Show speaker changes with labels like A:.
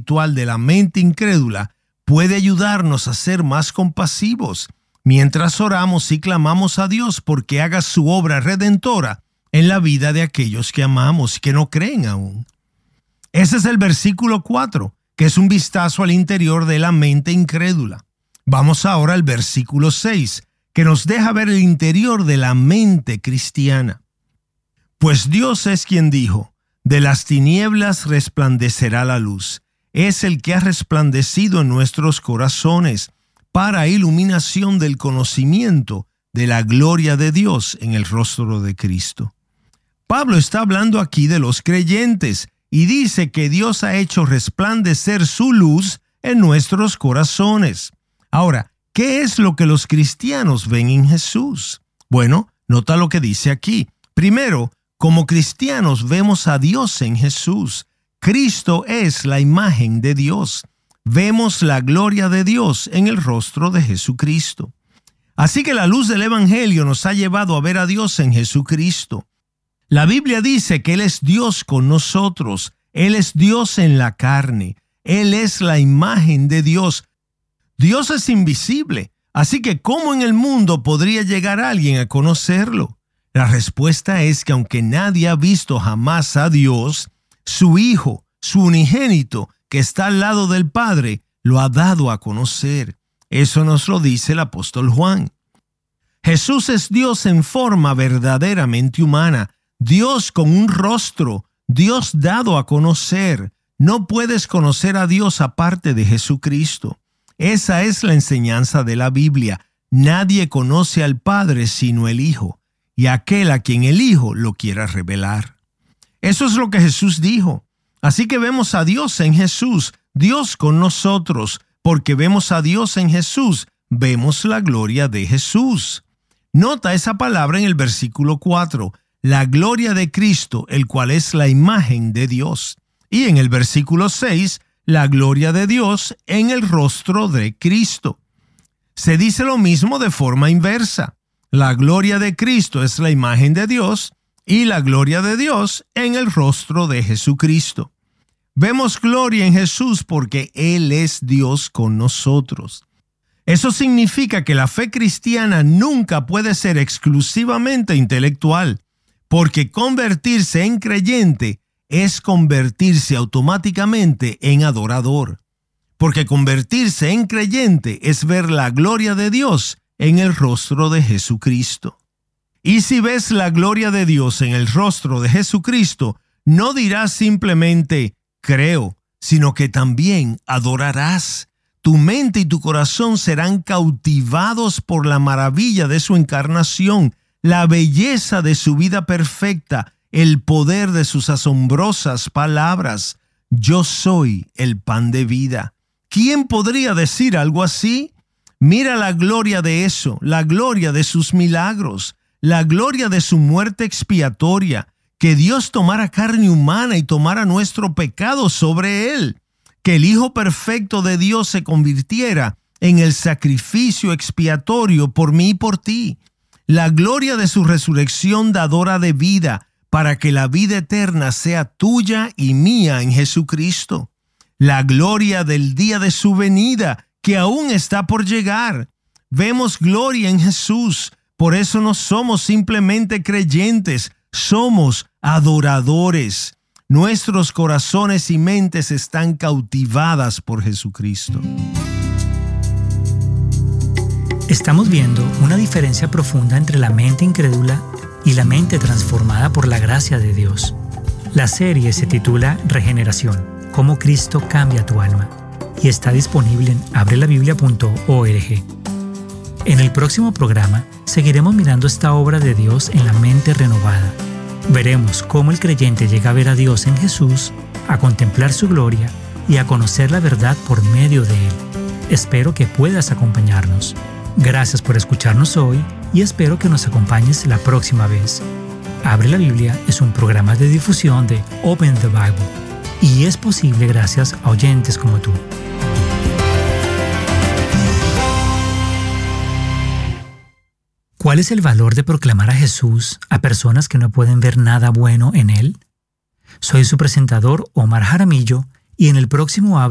A: espiritual de la mente incrédula puede ayudarnos a ser más compasivos mientras oramos y clamamos a Dios porque haga su obra redentora en la vida de aquellos que amamos y que no creen aún. Ese es el versículo 4, que es un vistazo al interior de la mente incrédula. Vamos ahora al versículo 6, que nos deja ver el interior de la mente cristiana. Pues Dios es quien dijo, de las tinieblas resplandecerá la luz. Es el que ha resplandecido en nuestros corazones para iluminación del conocimiento de la gloria de Dios en el rostro de Cristo. Pablo está hablando aquí de los creyentes y dice que Dios ha hecho resplandecer su luz en nuestros corazones. Ahora, ¿qué es lo que los cristianos ven en Jesús? Bueno, nota lo que dice aquí. Primero, como cristianos vemos a Dios en Jesús. Cristo es la imagen de Dios. Vemos la gloria de Dios en el rostro de Jesucristo. Así que la luz del Evangelio nos ha llevado a ver a Dios en Jesucristo. La Biblia dice que Él es Dios con nosotros. Él es Dios en la carne. Él es la imagen de Dios. Dios es invisible, así que ¿cómo en el mundo podría llegar alguien a conocerlo? La respuesta es que aunque nadie ha visto jamás a Dios, su Hijo, su unigénito, que está al lado del Padre, lo ha dado a conocer. Eso nos lo dice el apóstol Juan. Jesús es Dios en forma verdaderamente humana, Dios con un rostro, Dios dado a conocer. No puedes conocer a Dios aparte de Jesucristo. Esa es la enseñanza de la Biblia. Nadie conoce al Padre sino el Hijo, y aquel a quien el Hijo lo quiera revelar. Eso es lo que Jesús dijo. Así que vemos a Dios en Jesús, Dios con nosotros. Porque vemos a Dios en Jesús, vemos la gloria de Jesús. Nota esa palabra en el versículo 4, la gloria de Cristo, el cual es la imagen de Dios. Y en el versículo 6, la gloria de Dios en el rostro de Cristo. Se dice lo mismo de forma inversa. La gloria de Cristo es la imagen de Dios y la gloria de Dios en el rostro de Jesucristo. Vemos gloria en Jesús porque Él es Dios con nosotros. Eso significa que la fe cristiana nunca puede ser exclusivamente intelectual, porque convertirse en creyente es convertirse automáticamente en adorador. Porque convertirse en creyente es ver la gloria de Dios en el rostro de Jesucristo. Y si ves la gloria de Dios en el rostro de Jesucristo, no dirás simplemente creo, sino que también adorarás. Tu mente y tu corazón serán cautivados por la maravilla de su encarnación, la belleza de su vida perfecta, el poder de sus asombrosas palabras. Yo soy el pan de vida. ¿Quién podría decir algo así? Mira la gloria de eso, la gloria de sus milagros, la gloria de su muerte expiatoria, que Dios tomara carne humana y tomara nuestro pecado sobre Él, que el Hijo perfecto de Dios se convirtiera en el sacrificio expiatorio por mí y por ti, la gloria de su resurrección dadora de vida, para que la vida eterna sea tuya y mía en Jesucristo, la gloria del día de su venida, que aún está por llegar. Vemos gloria en Jesús, por eso no somos simplemente creyentes, somos adoradores. Nuestros corazones y mentes están cautivadas por Jesucristo.
B: Estamos viendo una diferencia profunda entre la mente incrédula y la mente transformada por la gracia de Dios. La serie se titula Regeneración, cómo Cristo cambia tu alma, y está disponible en abrelabiblia.org. En el próximo programa seguiremos mirando esta obra de Dios en la mente renovada. Veremos cómo el creyente llega a ver a Dios en Jesús, a contemplar su gloria y a conocer la verdad por medio de Él. Espero que puedas acompañarnos. Gracias por escucharnos hoy y espero que nos acompañes la próxima vez. Abre la Biblia es un programa de difusión de Open the Bible y es posible gracias a oyentes como tú. ¿Cuál es el valor de proclamar a Jesús a personas que no pueden ver nada bueno en Él? Soy su presentador Omar Jaramillo y en el próximo